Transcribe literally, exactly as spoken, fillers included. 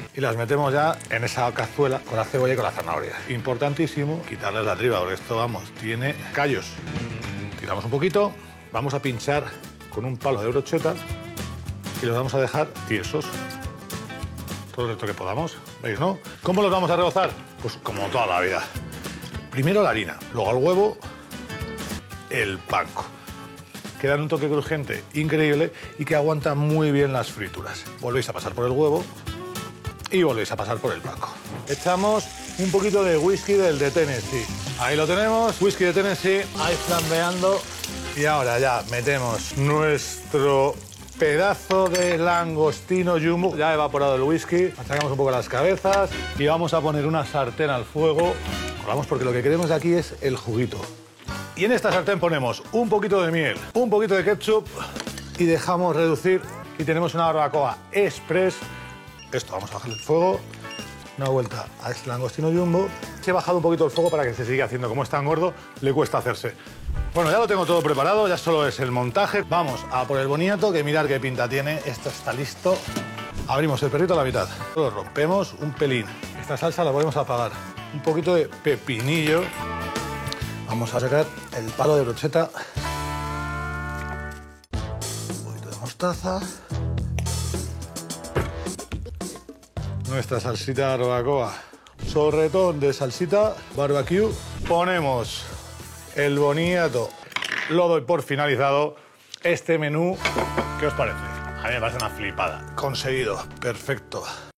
y las metemos ya en esa cazuela con la cebolla y con la zanahoria. Importantísimo quitarles la tripa, porque esto, vamos, tiene callos. Tiramos un poquito, vamos a pinchar con un palo de brocheta y los vamos a dejar tiesos. Todo esto que podamos, ¿veis, no? ¿Cómo los vamos a rebozar? Pues como toda la vida. Primero la harina, luego el huevo, el panko. Que dan un toque crujiente increíble y que aguanta muy bien las frituras. Volvéis a pasar por el huevo y volvéis a pasar por el panko. Echamos un poquito de whisky del de Tennessee. Ahí lo tenemos, whisky de Tennessee, ahí flambeando. Y ahora ya metemos nuestro pedazo de langostino jumbo. Ya ha evaporado el whisky, sacamos un poco las cabezas y vamos a poner una sartén al fuego. Vamos, porque lo que queremos aquí es el juguito. Y en esta sartén ponemos un poquito de miel, un poquito de ketchup y dejamos reducir. Y tenemos una barbacoa express. Esto, vamos a bajar el fuego. Una vuelta a este langostino jumbo. Se ha bajado un poquito el fuego para que se siga haciendo. Como es tan gordo, le cuesta hacerse. Bueno, ya lo tengo todo preparado, ya solo es el montaje. Vamos a por el boniato, que mirad qué pinta tiene. Esto está listo. Abrimos el perrito a la mitad. Lo rompemos un pelín. Esta salsa la podemos apagar. Un poquito de pepinillo. Vamos a sacar el palo de brocheta. Un poquito de mostaza. Nuestra salsita de barbacoa. Sorretón de salsita barbecue. Ponemos el boniato. Lo doy por finalizado. Este menú, ¿qué os parece? A mí me parece una flipada. Conseguido. Perfecto.